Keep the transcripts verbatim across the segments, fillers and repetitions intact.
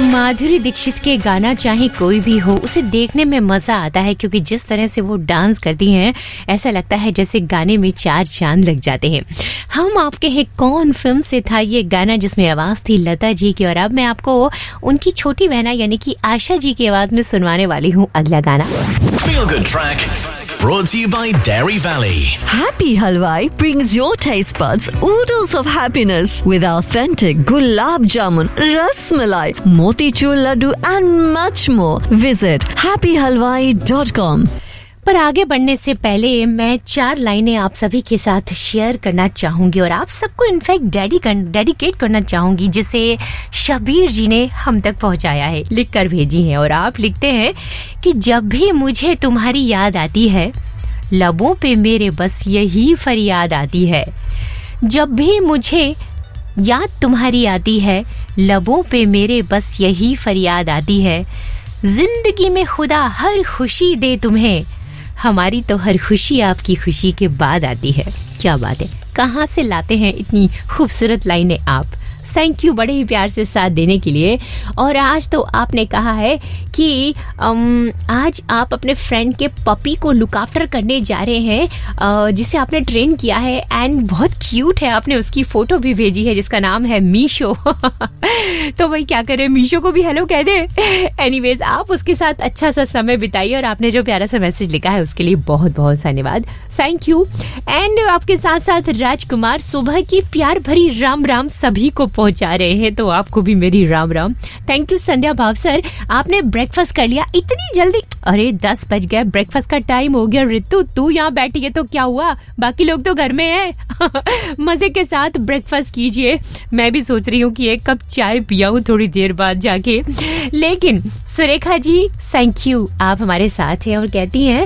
माधुरी दीक्षित के गाना चाहे कोई भी हो, उसे देखने में मजा आता है क्योंकि जिस तरह से वो डांस करती हैं ऐसा लगता है जैसे गाने में चार चांद लग जाते हैं। हम आपके हैं कौन फिल्म से था ये गाना जिसमें आवाज थी लता जी की, और अब मैं आपको उनकी छोटी बहना यानी कि आशा जी की आवाज में सुनवाने वाली हूँ अगला गाना। Feel Good Track brought to you by Dairy Valley. Happy Halwai brings your taste buds oodles of happiness with authentic gulab jamun, ras malai, motichur laddu and much more. Visit happy halwai dot com. पर आगे बढ़ने से पहले मैं चार लाइनें आप सभी के साथ शेयर करना चाहूंगी और आप सबको इनफैक्ट डेडी डेडिकेट करना चाहूंगी जिसे शबीर जी ने हम तक पहुंचाया है, लिख कर भेजी है। और आप लिखते हैं कि जब भी मुझे तुम्हारी याद आती है लबों पे मेरे बस यही फरियाद आती है। जब भी मुझे याद तुम्हारी आती है लबों पे मेरे बस यही फरियाद आती है। जिंदगी में खुदा हर खुशी दे तुम्हें, हमारी तो हर खुशी आपकी खुशी के बाद आती है। क्या बात है, कहाँ से लाते हैं इतनी खूबसूरत लाइनें आप। थैंक यू बड़े ही प्यार से साथ देने के लिए। और आज तो आपने कहा है कि अम, आज आप अपने फ्रेंड के पपी को लुक आफ्टर करने जा रहे हैं जिसे आपने ट्रेन किया है एंड बहुत क्यूट है। आपने उसकी फोटो भी भेजी है जिसका नाम है मीशो। तो भाई क्या करें, मीशो को भी हेलो कह दे। एनीवेज आप उसके साथ अच्छा सा समय बिताइए और आपने जो प्यारा सा मैसेज लिखा है उसके लिए बहुत बहुत धन्यवाद, थैंक यू। एंड आपके साथ साथ राजकुमार सुबह की प्यार भरी राम राम सभी को पहुंचा रहे हैं, तो आपको भी मेरी राम राम। थैंक यू संध्या भावसर, आपने ब्रेकफास्ट कर लिया इतनी जल्दी? अरे दस बज गए, ब्रेकफास्ट का टाइम हो गया। ऋतु तू यहाँ बैठी है तो क्या हुआ, बाकी लोग तो घर में हैं। मजे के साथ ब्रेकफास्ट कीजिए। मैं भी सोच रही हूँ कि एक कप चाय पियाऊं थोड़ी देर बाद जाके। लेकिन सुरेखा जी थैंक यू, आप हमारे साथ हैं और कहती हैं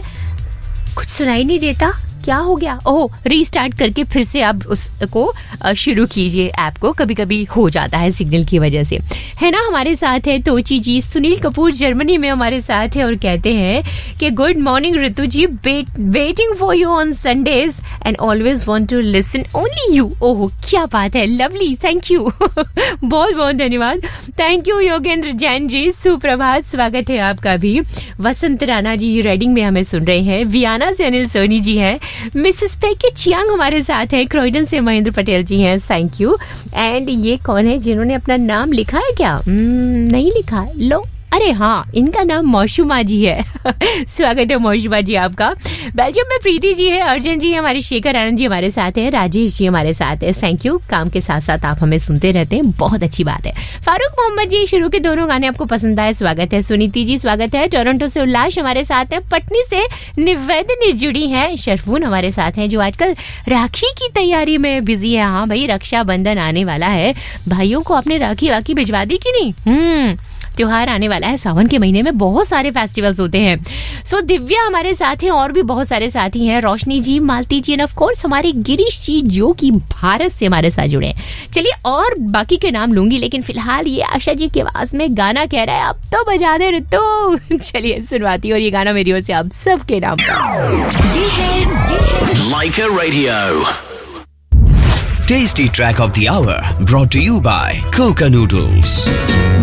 कुछ सुनाई नहीं देता, क्या हो गया? ओह, रीस्टार्ट करके फिर से आप उसको शुरू कीजिए ऐप को, कभी कभी हो जाता है सिग्नल की वजह से, है ना। हमारे साथ है तोची जी, सुनील कपूर जर्मनी में हमारे साथ है और कहते हैं कि good morning Ritu ji, waiting for you on Sundays and always want to listen only you. ओह क्या बात है, लवली, थैंक यू। बहुत बहुत धन्यवाद। थैंक यू योगेंद्र जैन जी, सुप्रभात, स्वागत है आपका भी। वसंत राणा जी रेडिंग में हमें सुन रहे हैं। वियाना से अनिल सोनी जी हैं। मिसेस पेके चियांग हमारे साथ है। क्रॉयडन से महेंद्र पटेल जी हैं, थैंक यू। एंड ये कौन है जिन्होंने अपना नाम लिखा है क्या? hmm, नहीं लिखा, लो अरे हाँ, इनका नाम मौशुमा जी है। स्वागत है मौशुमा जी आपका। बेल्जियम में प्रीति जी है, अर्जुन जी हमारे, शेखर आनंद जी हमारे साथ हैं, राजेश जी हमारे साथ है, थैंक यू। काम के साथ साथ आप हमें सुनते रहते हैं, बहुत अच्छी बात है। फारूक मोहम्मद जी, शुरू के दोनों गाने आपको पसंद आए, स्वागत है। सुनीति जी स्वागत है। टोरंटो से उल्लास हमारे साथ है। पटनी से निवेदनी जुड़ी है। शरफून हमारे साथ है जो आजकल राखी की तैयारी में बिजी है। हाँ भाई, रक्षाबंधन आने वाला है, भाइयों को आपने राखी वाखी भिजवा दी कि नहीं? हम्म त्योहार आने वाला है, सावन के महीने में बहुत सारे फेस्टिवल्स होते हैं। सो so, दिव्या हमारे साथ हैं और भी बहुत सारे साथी हैं, रोशनी जी, मालती जी एंड ऑफ कोर्स हमारे गिरीश जी जो कि भारत से हमारे साथ जुड़े हैं। चलिए और बाकी के नाम लूंगी, लेकिन फिलहाल ये आशा जी की आवाज में गाना कह रहा है अब तो बजा दे ऋतु। चलिए सुनवाती, और ये गाना मेरी ओर से आप सबके नाम पर। ये है, ये है Laika Radio. Tasty track of the hour brought to you by Coca Noodles.